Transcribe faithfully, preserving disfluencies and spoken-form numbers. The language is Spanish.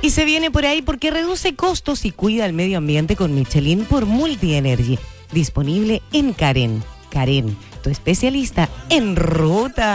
Y se viene por ahí porque reduce costos y cuida el medio ambiente con Michelin por Multi Energy. Disponible en Karen. Karen, tu especialista en ruta.